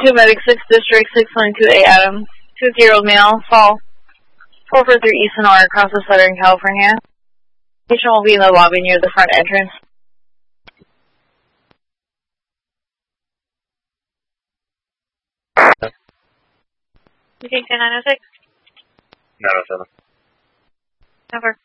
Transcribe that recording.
612 Medic 6 District 612A Adams. 2-year-old male, fall 443 East Sonora, across the Southern California. Patient will be in the lobby near the front entrance. You think 906? 907. Over.